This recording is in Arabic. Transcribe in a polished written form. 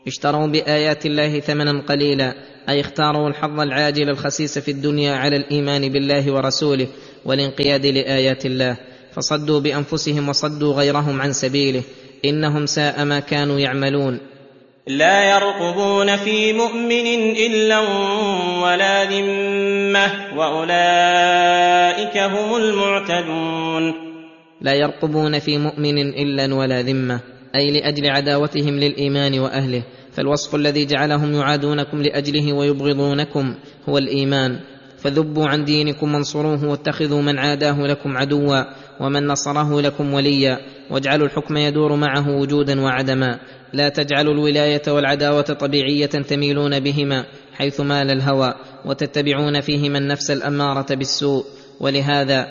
اشتروا بآيات الله ثمنا قليلا، أي اختاروا الحظ العاجل الخسيس في الدنيا على الإيمان بالله ورسوله والانقياد لآيات الله، فصدوا بأنفسهم وصدوا غيرهم عن سبيله، إنهم ساء ما كانوا يعملون. لا يرقبون في مؤمن إلا ولا ذمة وأولئك هم المعتدون. لا يرقبون في مؤمن إلا ولا ذمة، أي لأجل عداوتهم للإيمان وأهله، فالوصف الذي جعلهم يعادونكم لأجله ويبغضونكم هو الإيمان، فذبوا عن دينكم وانصروه واتخذوا من عاداه لكم عدوا ومن نصره لكم وليا، واجعلوا الحكم يدور معه وجودا وعدما، لا تجعلوا الولاية والعداوة طبيعية تميلون بهما حيث مال الهوى وتتبعون فيهما النفس الأمارة بالسوء، ولهذا